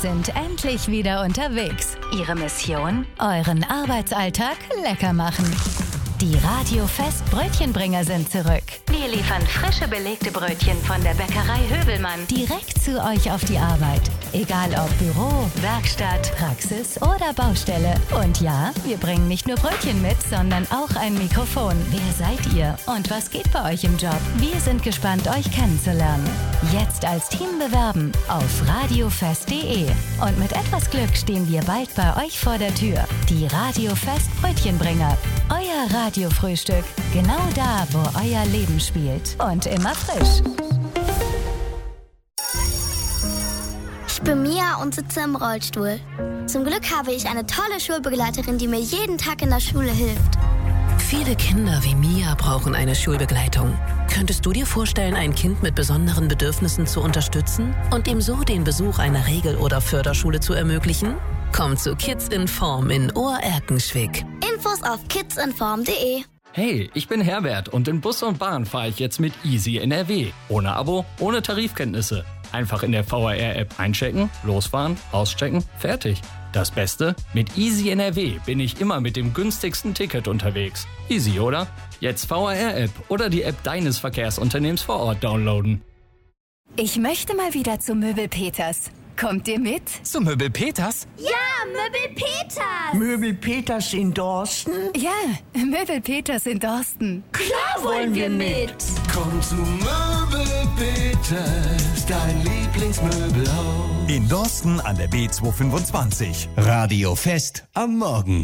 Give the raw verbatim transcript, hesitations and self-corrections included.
sind endlich wieder unterwegs. Ihre Mission? Euren Arbeitsalltag lecker machen. Die Radio Fest Brötchenbringer sind zurück. Wir liefern frische belegte Brötchen von der Bäckerei Höbelmann direkt zu euch auf die Arbeit. Egal ob Büro, Werkstatt, Praxis oder Baustelle. Und ja, wir bringen nicht nur Brötchen mit, sondern auch ein Mikrofon. Wer seid ihr und was geht bei euch im Job? Wir sind gespannt, euch kennenzulernen. Jetzt als Team bewerben auf radiofest punkt de. Und mit etwas Glück stehen wir bald bei euch vor der Tür. Die Radio Fest Brötchenbringer. Euer Radiofrühstück. Genau da, wo euer Leben spielt. Und immer frisch. Ich bin Mia und sitze im Rollstuhl. Zum Glück habe ich eine tolle Schulbegleiterin, die mir jeden Tag in der Schule hilft. Viele Kinder wie Mia brauchen eine Schulbegleitung. Könntest du dir vorstellen, ein Kind mit besonderen Bedürfnissen zu unterstützen und ihm so den Besuch einer Regel- oder Förderschule zu ermöglichen? Komm zu Kids in Form in Ohr-Erkenschwick. Infos auf kidsinform punkt de. Hey, ich bin Herbert und in Bus und Bahn fahre ich jetzt mit Easy N R W. Ohne Abo, ohne Tarifkenntnisse. Einfach in der V R R-App einchecken, losfahren, auschecken, fertig. Das Beste? Mit Easy N R W bin ich immer mit dem günstigsten Ticket unterwegs. Easy, oder? Jetzt V R R-App oder die App deines Verkehrsunternehmens vor Ort downloaden. Ich möchte mal wieder zu Möbel Peters. Kommt ihr mit? Zu Möbel Peters? Ja, Möbel Peters! Möbel Peters in Dorsten? Ja, Möbel Peters in Dorsten. Klar wollen wir mit! Komm zu Möbel Peters, dein Lieblingsmöbelhaus. In Dorsten an der B zweihundertfünfundzwanzig. Radio Fest am Morgen.